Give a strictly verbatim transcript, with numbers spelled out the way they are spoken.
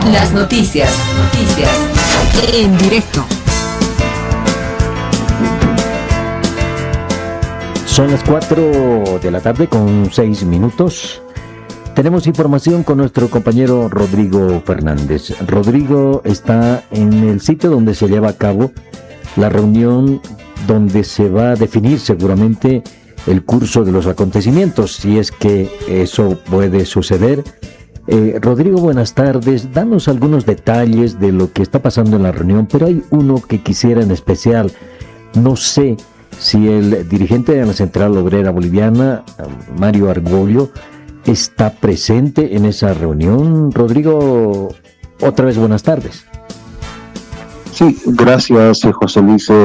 Las noticias, noticias en directo. Son las cuatro de la tarde con seis minutos. Tenemos información con nuestro compañero Rodrigo Fernández. Rodrigo está en el sitio donde se lleva a cabo la reunión donde se va a definir seguramente el curso de los acontecimientos, si es que eso puede suceder. Eh, Rodrigo, buenas tardes. Danos algunos detalles de lo que está pasando en la reunión, pero hay uno que quisiera en especial. No sé si el dirigente de la Central Obrera Boliviana, Mario Argüello, está presente en esa reunión. Rodrigo, otra vez buenas tardes. Sí, gracias, José Luis.